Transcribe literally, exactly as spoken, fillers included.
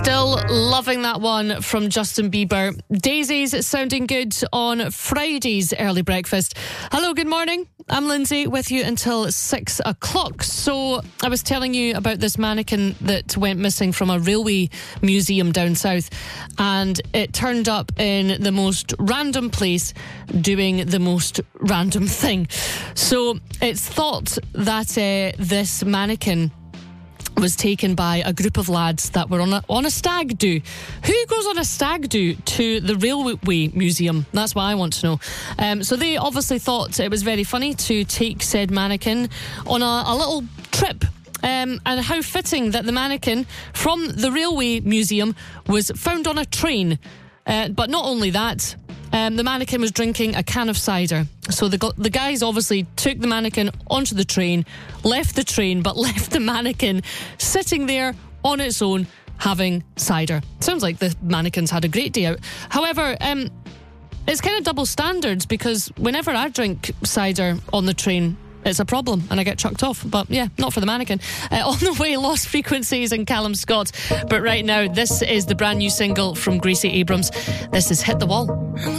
Still loving that one from Justin Bieber. Daisies sounding good on Friday's early breakfast. Hello, good morning. I'm Lindsay with you until six o'clock. So I was telling you about this mannequin that went missing from a railway museum down south, and it turned up in the most random place doing the most random thing. So it's thought that uh, this mannequin was taken by a group of lads that were on a, on a stag do. Who goes on a stag do to the railway museum? That's what I want to know. Um, so they obviously thought it was very funny to take said mannequin on a, a little trip. Um, and how fitting that the mannequin from the railway museum was found on a train. Uh, but not only that, um, the mannequin was drinking a can of cider. So the the guys obviously took the mannequin onto the train, left the train, but left the mannequin sitting there on its own having cider. Sounds like the mannequins had a great day out. However, um, it's kind of double standards, because whenever I drink cider on the train, it's a problem and I get chucked off. But yeah, not for the mannequin. Uh, on the way, Lost Frequencies and Callum Scott. But right now, this is the brand new single from Gracie Abrams. This is Hit the Wall.